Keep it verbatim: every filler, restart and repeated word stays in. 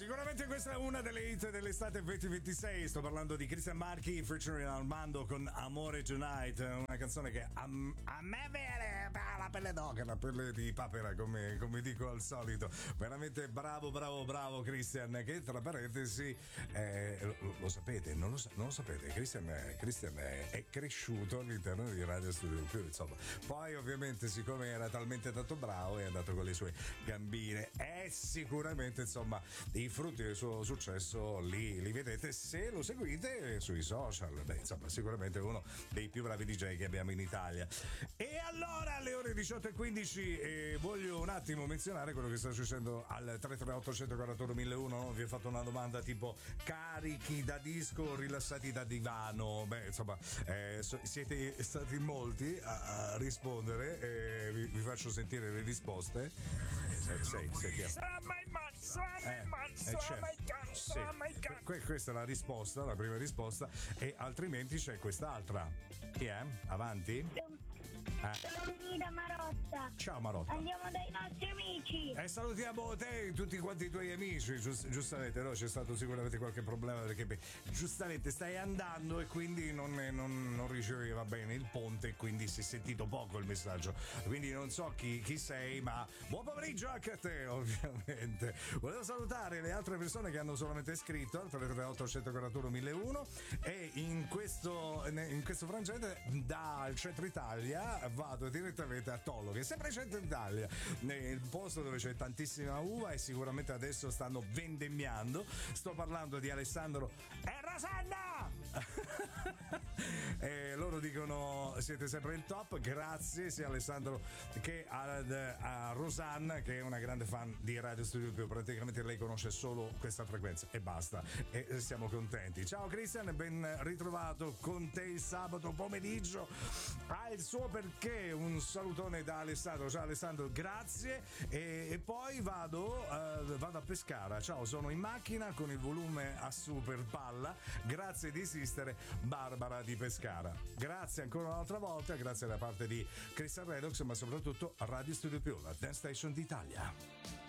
Sicuramente questa è una delle hit dell'estate duemilaventisei. Sto parlando di Christian Marchi featuring Armando con Amore Tonight, una canzone che a, a me viene la pelle d'oca, la pelle di papera, come, come dico al solito. Veramente bravo, bravo, bravo Christian, che tra parentesi eh, lo, lo sapete, non lo, non lo sapete, Christian, è, Christian è, è cresciuto all'interno di Radio Studio Più, insomma. Poi ovviamente siccome era talmente tanto bravo è andato con le sue gambine e sicuramente insomma i frutti del suo successo li, li vedete se lo seguite sui social. Beh, insomma, sicuramente uno dei più bravi D J che abbiamo in Italia. E allora alle ore diciotto e quindici eh, voglio un attimo menzionare quello che sta succedendo al tre tre otto uno quattro uno uno uno. Vi ho fatto una domanda tipo carichi da disco o rilassati da divano. Beh, insomma, eh, so, siete stati molti a, a rispondere e vi, vi faccio sentire le risposte. Eh, sei, sei, sei, eh, eh, sì. Que- questa è la risposta, la prima risposta, e altrimenti c'è quest'altra. Chi è? Avanti? Eh. Sono Nida Marotta. Ciao Marotta. Andiamo dai nostri amici. E salutiamo te e tutti quanti i tuoi amici. Giust- giustamente, no? C'è stato sicuramente qualche problema perché beh, giustamente stai andando e quindi non, non, non riceveva bene il ponte e quindi si è sentito poco il messaggio. Quindi non so chi, chi sei, ma buon pomeriggio anche a te, ovviamente. Volevo salutare le altre persone che hanno solamente scritto al tre tre otto uno quattro uno uno uno e in questo, in questo frangente dal centro Italia vado direttamente a Tollo, che è sempre centro Italia, nel posto dove c'è tantissima uva e sicuramente adesso stanno vendemmiando. Sto parlando di Alessandro e Rosanna e loro dicono siete sempre il top, grazie sia Alessandro che a, a Rosanna, che è una grande fan di Radio Studio Più. Praticamente lei conosce solo questa frequenza e basta, e siamo contenti. Ciao Christian, ben ritrovato con te il sabato pomeriggio. Ha il suo perché, un salutone da Alessandro. Ciao Alessandro, grazie. E, e poi vado uh, vado a Pescara. Ciao, sono in macchina con il volume a super palla. Grazie di esistere, Barbara di Pescara. Grazie ancora un'altra volta, grazie da parte di Christian Redox, ma soprattutto a Radio Studio Più, la Dance Station d'Italia.